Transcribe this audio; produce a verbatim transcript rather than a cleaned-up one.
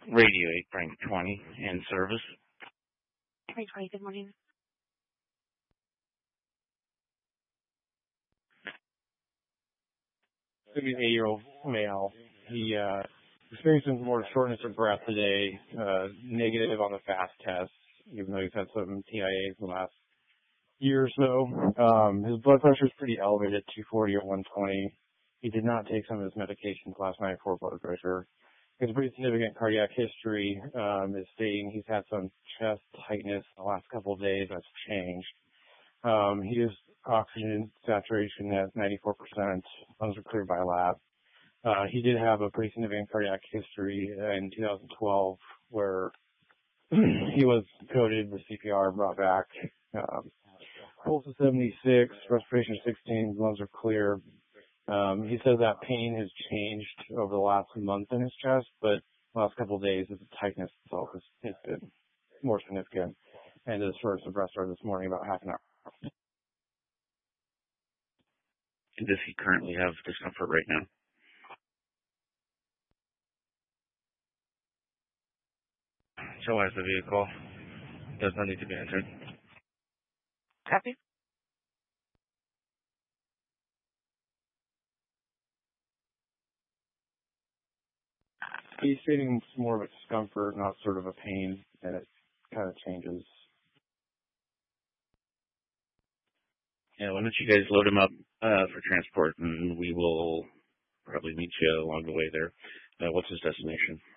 Radio eight, Frank twenty, in service. Frank twenty, good morning. An eight-year-old male. He uh, experienced some more shortness of breath today, uh, negative on the fast test, even though he's had some T I As in the last year or so. Um, his blood pressure is pretty elevated, two forty or one twenty. He did not take some of his medications last night for blood pressure. He has a pretty significant cardiac history. Um, is stating he's had some chest tightness in the last couple of days. That's changed. Um, he is oxygen saturation at ninety-four percent. Lungs are cleared by lab. Uh, he did have a pretty significant cardiac history in two thousand twelve where he was coded with C P R, brought back. Um, pulse is seventy-six, respiration is sixteen, lungs are clear. Um, he says that pain has changed over the last month in his chest, but the last couple of days, the tightness itself has, has been more significant. And his first breath started this morning about half an hour. Does he currently have discomfort right now? So as the vehicle does not need to be entered. Copy. He's feeling more of a discomfort, not sort of a pain, and it kind of changes. Yeah, why don't you guys load him up uh, for transport, and we will probably meet you along the way there. Uh, what's his destination?